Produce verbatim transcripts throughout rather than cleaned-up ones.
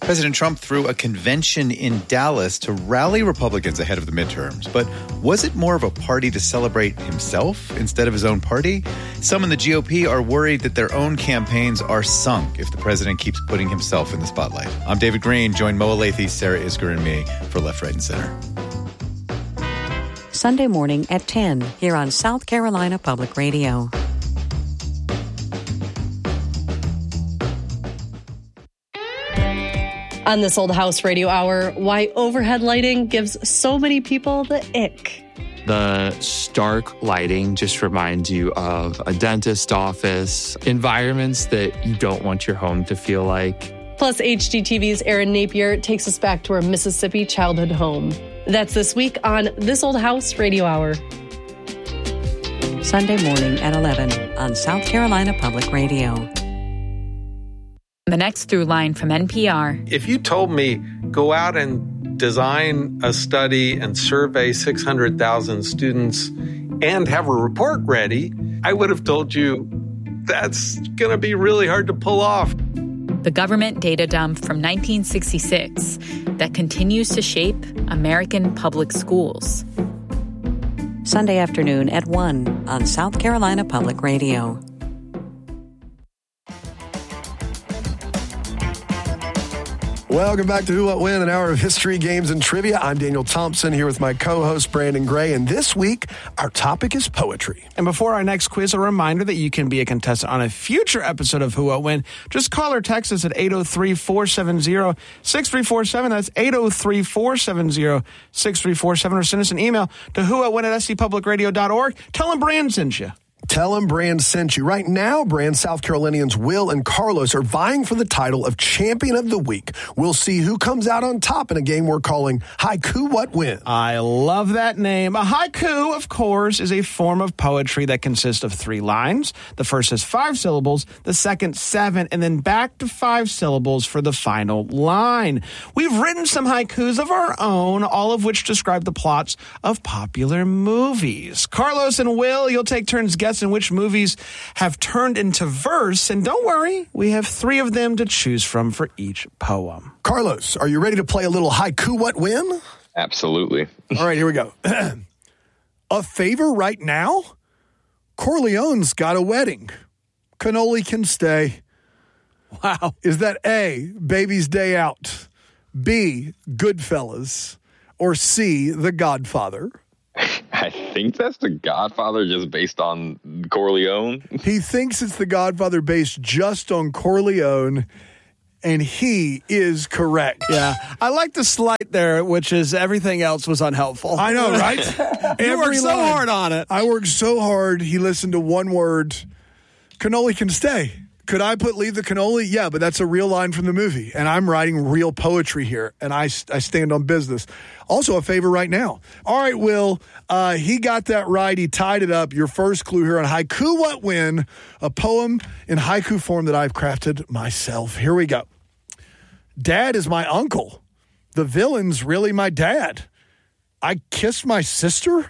President Trump threw a convention in Dallas to rally Republicans ahead of the midterms. But was it more of a party to celebrate himself instead of his own party? Some in the G O P are worried that their own campaigns are sunk if the president keeps putting himself in the spotlight. I'm David Green. Join Mo Alathe, Sarah Isgur, and me for Left, Right, and Center. Sunday morning at ten here on South Carolina Public Radio. On this Old House Radio Hour, why overhead lighting gives so many people the ick. The stark lighting just reminds you of a dentist office, environments that you don't want your home to feel like. Plus, H G T V's Aaron Napier takes us back to our Mississippi childhood home. That's this week on This Old House Radio Hour. Sunday morning at eleven on South Carolina Public Radio. The next through line from N P R. If you told me go out and design a study and survey six hundred thousand students and have a report ready, I would have told you that's going to be really hard to pull off. The government data dump from nineteen sixty-six that continues to shape American public schools. Sunday afternoon at one on South Carolina Public Radio. Welcome back to Who, What, When, an hour of history, games, and trivia. I'm Daniel Thompson here with my co-host Brandon Gray, and this week our topic is poetry. And before our next quiz, a reminder that you can be a contestant on a future episode of Who, What, When. Just call or text us at eight oh three, four seven zero, six three four seven. That's eight oh three, four seven zero, six three four seven, or send us an email to who what when at s c public radio dot org. Tell them Brand sent you. Tell them Brand sent you. Right now, Brand, South Carolinians Will and Carlos are vying for the title of Champion of the Week. We'll see who comes out on top in a game we're calling Haiku What Win. I love that name. A haiku, of course, is a form of poetry that consists of three lines. The first is five syllables, the second seven, and then back to five syllables for the final line. We've written some haikus of our own, all of which describe the plots of popular movies. Carlos and Will, you'll take turns guessing in which movies have turned into verse. And don't worry, we have three of them to choose from for each poem. Carlos, are you ready to play a little Haiku What Win? Absolutely. All right, here we go. A favor right now? Corleone's got a wedding. Cannoli can stay. Wow. Is that A, Baby's Day Out, B, Goodfellas, or C, The Godfather? I think that's The Godfather just based on Corleone. He thinks it's The Godfather based just on Corleone, and he is correct. Yeah. I like the slight there, which is everything else was unhelpful. I know, right? You worked so line. hard on it. I worked so hard. He listened to one word. Cannoli can stay. Could I put leave the cannoli? Yeah, but that's a real line from the movie, and I'm writing real poetry here, and I, I stand on business. Also a favor right now. All right, Will, uh, he got that right. He tied it up. Your first clue here on Haiku What Win, a poem in haiku form that I've crafted myself. Here we go. Dad is my uncle. The villain's really my dad. I kissed my sister?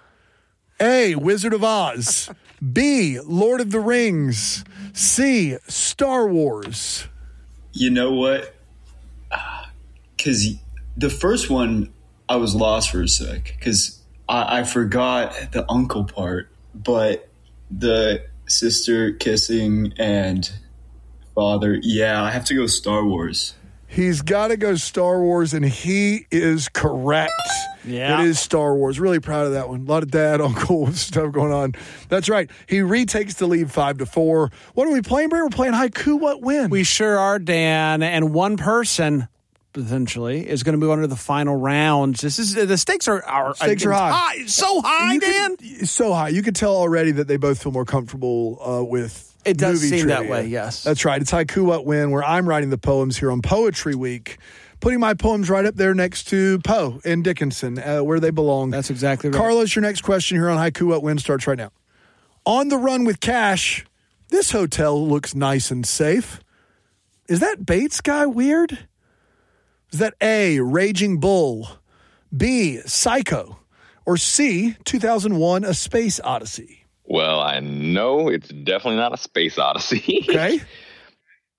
A, Wizard of Oz. B, Lord of the Rings. C, Star Wars. You know what? Because uh, the first one, I was lost for a sec. Because I, I forgot the uncle part. But the sister kissing and father, yeah, I have to go Star Wars. He's got to go Star Wars, and he is correct. Yeah. It is Star Wars. Really proud of that one. A lot of dad, uncle stuff going on. That's right. He retakes the lead five to four. What are we playing, Brad? We're playing Haiku What Win. We sure are, Dan. And one person, potentially, is going to move on to the final rounds. This is the stakes are, are stakes are high. high. So high, you Dan. Can, so high. You can tell already that they both feel more comfortable uh, with. It does movie seem trivia. that way, yes. That's right. It's Haiku What Win, where I'm writing the poems here on Poetry Week, putting my poems right up there next to Poe and Dickinson, uh, where they belong. That's exactly right. Carlos, your next question here on Haiku What Win starts right now. On the run with cash, this hotel looks nice and safe. Is that Bates guy weird? Is that A, Raging Bull, B, Psycho, or C, two thousand one, A Space Odyssey? Well, I know it's definitely not A Space Odyssey. Okay.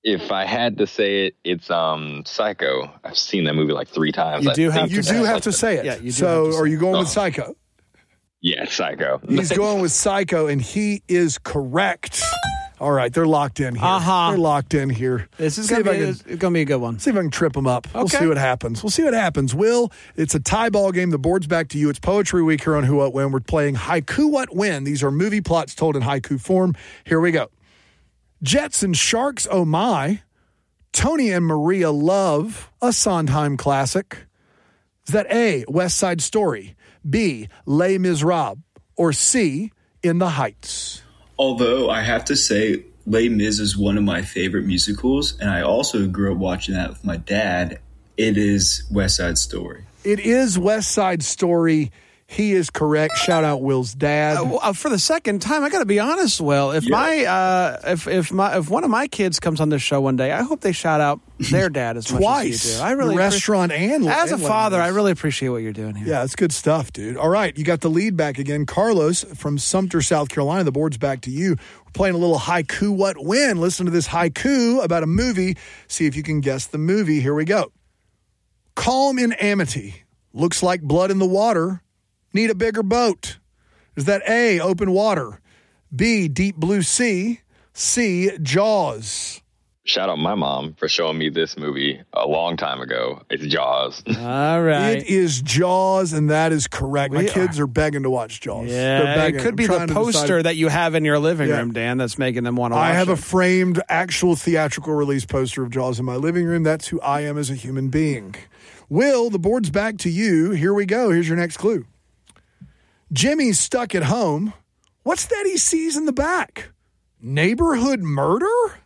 If I had to say it, it's um Psycho. I've seen that movie like three times. You do I have think You to do that's have like to the- say it. Yeah, you do so have to say are you going it. with Oh. Psycho? Yeah, Psycho. He's going with Psycho, and he is correct. All right, they're locked in here. Uh-huh. They're locked in here. This is See going if to I be, can- it's gonna be a good one. See if I can trip them up. We'll Okay. see what happens. We'll see what happens. Will, it's a tie ball game. The board's back to you. It's Poetry Week here on Who What When. We're playing Haiku What When. These are movie plots told in haiku form. Here we go. Jets and Sharks, oh my. Tony and Maria love, a Sondheim classic. Is that A, West Side Story, B, Les Miserables, or C, In the Heights? Although I have to say, Les Mis is one of my favorite musicals, and I also grew up watching that with my dad. It is West Side Story. It is West Side Story. He is correct. Shout out Will's dad. Uh, uh, for the second time, I got to be honest, Will. If Yeah. my uh, if if my if one of my kids comes on this show one day, I hope they shout out their dad as much as Twice. you do. I really The restaurant and as a and father, I Lemon's. really appreciate what you're doing here. Yeah, it's good stuff, dude. All right, you got the lead back again. Carlos from Sumter, South Carolina. The board's back to you. We're playing a little haiku what when. Listen to this haiku about a movie. See if you can guess the movie. Here we go. Calm in amity. Looks like blood in the water. Need a bigger boat. Is that A, open water, B, deep blue sea, C, Jaws? Shout out my mom for showing me this movie a long time ago. It's Jaws. All right. It is Jaws, and that is correct. My We kids are, begging to watch Jaws. They're Yeah, begging. it could I'm be the trying to decide- poster that you have in your living Yeah. room, Dan, that's making them want to watch I have it. a framed, actual theatrical release poster of Jaws in my living room. That's who I am as a human being. Will, the board's back to you. Here we go. Here's your next clue. Jimmy's stuck at home. What's that he sees in the back? Neighborhood murder?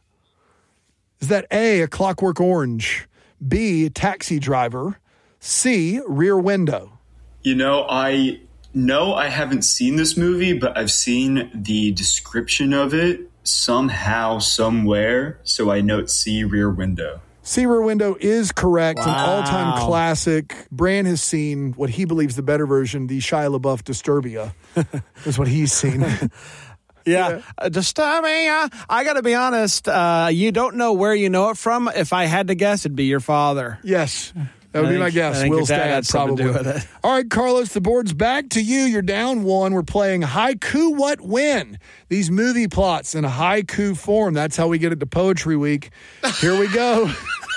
Is that A, a Clockwork Orange, B, Taxi Driver, C, Rear Window? You know, I know I haven't seen this movie, but I've seen the description of it somehow, somewhere. So I note C, Rear Window. C, Rear Window is correct. An Wow. all-time classic. Bran has seen what he believes the better version, the Shia LaBeouf Disturbia, is what he's seen. Yeah. Uh, Disturbia. I got to be honest, uh, you don't know where you know it from. If I had to guess, it'd be your father. Yes, that would I be my think- guess. I think Will's your dad dad, had something probably. to do with it. All right, Carlos, the board's back to you. You're down one. We're playing Haiku What When. These movie plots in haiku form. That's how we get it to Poetry Week. Here we go.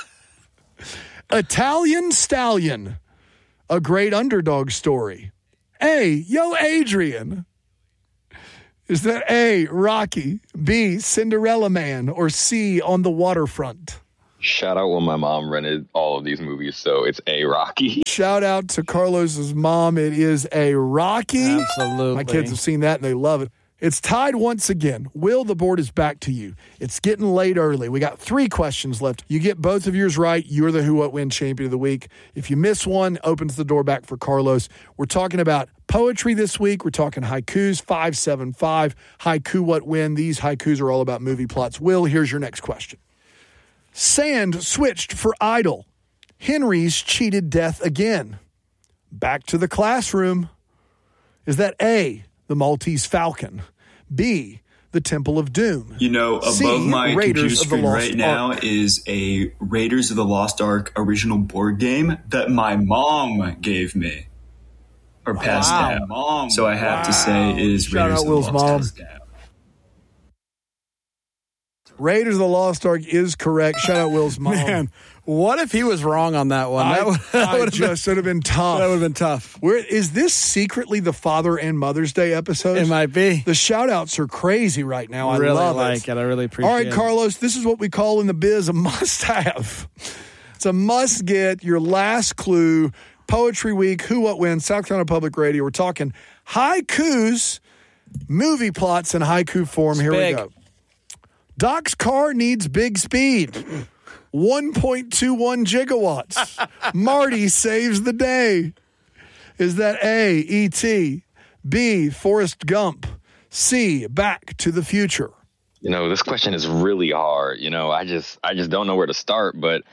Italian Stallion, a great underdog story. A, Yo Adrian. Is that A, Rocky, B, Cinderella Man, or C, On the Waterfront? Shout out when my mom rented all of these movies, so it's A, Rocky. Shout out to Carlos's mom. It is a Rocky. Absolutely. My kids have seen that and they love it. It's tied once again. Will, the board is back to you. It's getting late early. We got three questions left. You get both of yours right, you're the Who What When champion of the week. If you miss one, opens the door back for Carlos. We're talking about poetry this week. We're talking haikus, five seven five. Haiku What When. These haikus are all about movie plots. Will, here's your next question. Sand switched for idol. Henry's cheated death again. Back to the classroom. Is that A, the Maltese Falcon, B, the Temple of Doom? You know, above C, my Raiders computer of the screen Lost right now Ark. is a Raiders of the Lost Ark original board game that my mom gave me or passed Wow. down. Mom. So I have to say it is Shout Raiders out of the Will's Lost mom. Ark. Raiders of the Lost Ark is correct. Shout out Will's mom. Man, what if he was wrong on that one? That I, would, that I would have been, just would have been tough. that would have been tough. Where is this secretly the Father and Mother's Day episode? It might be. The shout outs are crazy right now. I really love like it. it. I really appreciate All right, it. Carlos, this is what we call in the biz a must have. It's a must get. Your last clue. Poetry Week, Who What When, South Carolina Public Radio. We're talking haikus, movie plots in haiku form. Here big. we go. Doc's car needs big speed. one point two one gigawatts. Marty saves the day. Is that A, E T, B, Forrest Gump, C, Back to the Future? You know, this question is really hard. You know, I just I just don't know where to start, but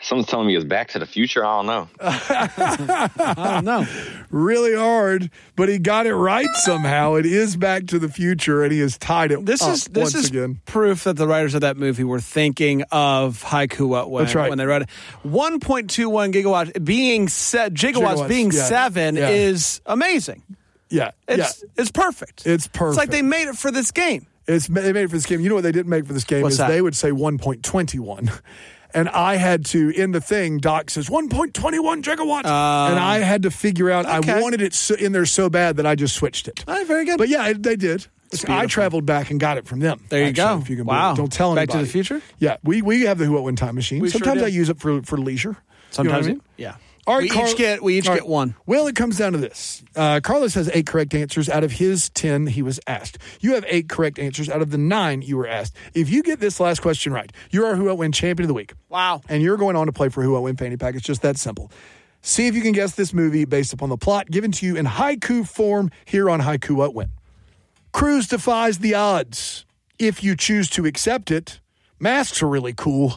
Someone's telling me it's Back to the Future. I don't know. I don't know. Really hard, but he got it right somehow. It is Back to the Future, and he has tied it This up is this once is again. proof that the writers of that movie were thinking of Haiku What When, That's right. when they wrote it. one point two one gigawatts being se- gigawatts, Gigawatts, being yeah. seven Yeah. is amazing. Yeah, It's yeah. it's perfect. It's perfect. It's like they made it for this game. It's they made it for this game. You know what they didn't make for this game What's is that? they would say one point two one. And I had to, in the thing, Doc says one point two one gigawatts. Uh, and I had to figure out, okay. I wanted it so, in there so bad that I just switched it. All right, very good. But yeah, it, they did. I traveled back and got it from them. There you actually, go. If you can Wow. believe it. Don't tell Back to anybody. the Future? Yeah, we, we have the Who What When time machine. We sure Sometimes do. I use it for, for leisure. Sometimes, you know what I mean? yeah. All right, we Carl- each get we each all get right. one. Well, it comes down to this. Uh, Carlos has eight correct answers out of his ten he was asked. You have eight correct answers out of the nine you were asked. If you get this last question right, you are Who What When champion of the week. Wow. And you're going on to play for Who What When Fanny Pack. It's just that simple. See if you can guess this movie based upon the plot given to you in haiku form here on Haiku What When. Cruise defies the odds. If you choose to accept it, masks are really cool.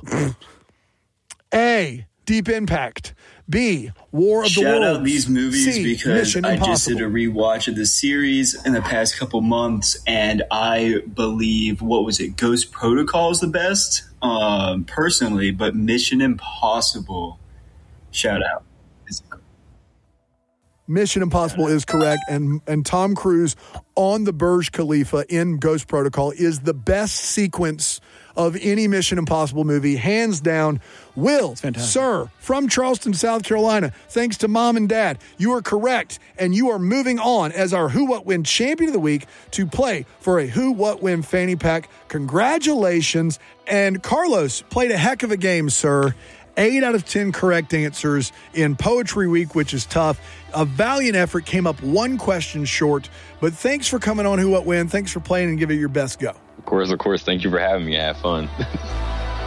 A, Deep Impact. B, War of the Shout Worlds. out these movies C, because Mission I just Impossible. did a rewatch of the series in the past couple months, and I believe, what was it, Ghost Protocol is the best, um, personally, but Mission Impossible, shout out. Mission Impossible is correct, and and Tom Cruise on the Burj Khalifa in Ghost Protocol is the best sequence of any Mission Impossible movie, hands down. Will, sir, from Charleston, South Carolina, thanks to Mom and Dad, you are correct, and you are moving on as our Who What When champion of the week to play for a Who What When fanny pack. Congratulations, and Carlos played a heck of a game, sir. Eight out of ten correct answers in Poetry Week, which is tough. A valiant effort, came up one question short, but thanks for coming on Who What When. Thanks for playing and giving it your best go. Of course, of course. Thank you for having me. I had fun.